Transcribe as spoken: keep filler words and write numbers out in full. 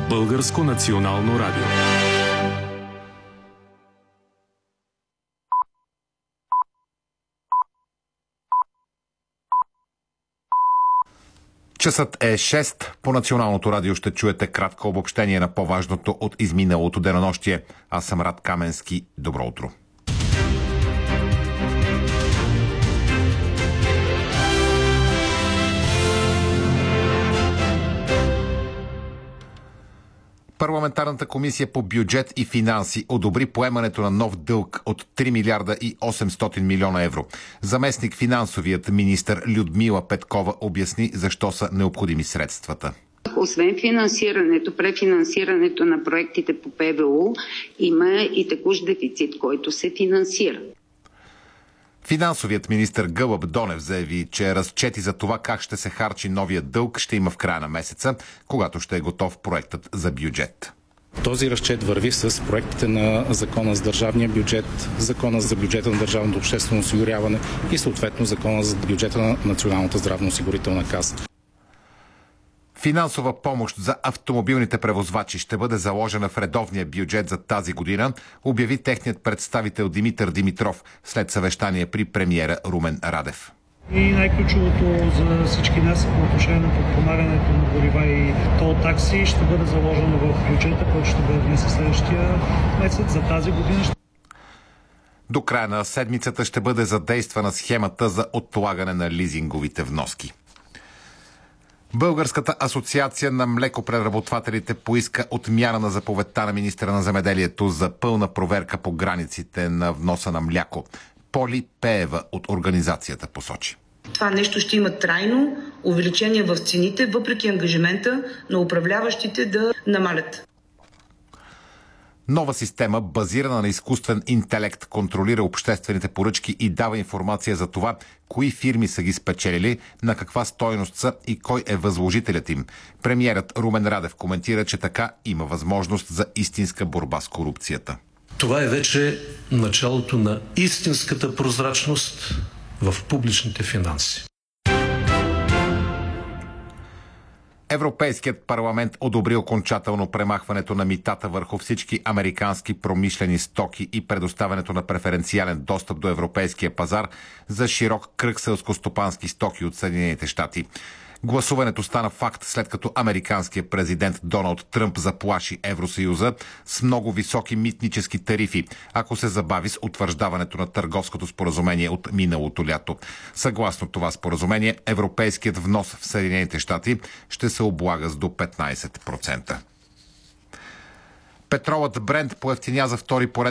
Българско национално радио. Часът е шест. По Националното радио ще чуете кратко обобщение на по-важното от изминалото денонощие. Аз съм Рад Каменски. Добро утро. Парламентарната комисия по бюджет и финанси одобри поемането на нов дълг от три милиарда и осемстотин милиона евро. Заместник финансовият министър Людмила Петкова обясни защо са необходими средствата. Освен финансирането, префинансирането на проектите по П В У, има и текущ дефицит, който се финансира. Финансовият министър Гълъб Донев заяви, че разчети за това как ще се харчи новия дълг ще има в края на месеца, когато ще е готов проектът за бюджет. Този разчет върви с проектите на Закона за държавния бюджет, Закона за бюджета на държавното обществено осигуряване и съответно Закона за бюджета на Националната здравноосигурителна каса. Финансова помощ за автомобилните превозвачи ще бъде заложена в редовния бюджет за тази година, обяви техният представител Димитър Димитров след съвещание при премиера Румен Радев. И най-ключовото за всички нас по отношение на подпомагането на горива и тол такси ще бъде заложено в бюджета, който ще бъде внесен следващия месец за тази година. До края на седмицата ще бъде задействана схемата за отлагане на лизинговите вноски. Българската асоциация на млекопреработвателите поиска отмяна на заповедта на министъра на земеделието за пълна проверка по границите на вноса на мляко. Поли Пеева от организацията посочи. Това нещо ще има трайно увеличение в цените, въпреки ангажимента на управляващите да намалят. Нова система, базирана на изкуствен интелект, контролира обществените поръчки и дава информация за това, кои фирми са ги спечелили, на каква стойност са и кой е възложителят им. Премиерът Румен Радев коментира, че така има възможност за истинска борба с корупцията. Това е вече началото на истинската прозрачност в публичните финанси. Европейският парламент одобри окончателно премахването на митата върху всички американски промишлени стоки и предоставянето на преференциален достъп до европейския пазар за широк кръг селскостопански стоки от Съединените щати. Гласуването стана факт, след като американският президент Доналд Тръмп заплаши Евросъюза с много високи митнически тарифи, ако се забави с утвърждаването на търговското споразумение от миналото лято. Съгласно това споразумение, европейският внос в Съединените щати ще се облага с до петнайсет процента. Петролът Брент поевтиня за втори поред